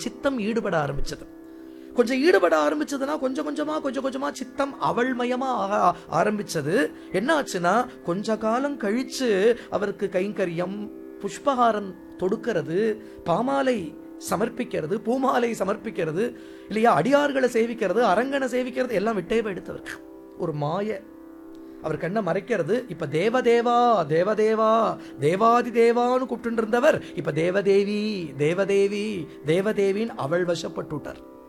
சித்தம் ஈடுபட ஆரம்பிச்சது. கொஞ்சம் ஈடுபட ஆரம்பிச்சதுன்னா கொஞ்சம் கொஞ்சமா சித்தம் அவள்மயமா ஆரம்பிச்சது. என்ன ஆச்சுன்னா, கொஞ்ச காலம் கழிச்சு அவருக்கு கைங்கரியம், புஷ்பஹாரம் தொடுக்கிறது, பாமாலை சமர்ப்பிக்கிறது, பூமாலை சமர்ப்பிக்கிறது இல்லையா, அடியார்களை சேவிக்கிறது, அரங்கனை சேவிக்கிறது எல்லாம் விட்டே எடுத்தவர். ஒரு மாய அவர் கண்ணை மறைக்கிறது. இப்ப தேவதேவா தேவதேவா தேவாதி தேவான்னு கூப்பிட்டு இருந்தவர் இப்ப தேவதேவி தேவதேவி தேவதேவின்னு அவள் வசப்பட்டுட்டார்.